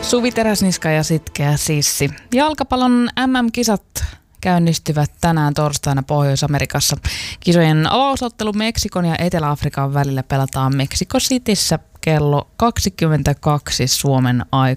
Suvi Teräsniska ja Sitkeä Sissi. Jalkapallon MM-kisat käynnistyvät tänään torstaina Pohjois-Amerikassa. Kisojen avausottelu Meksikon ja Etelä-Afrikan välillä pelataan Mexico Cityssä kello 22 Suomen aikaa.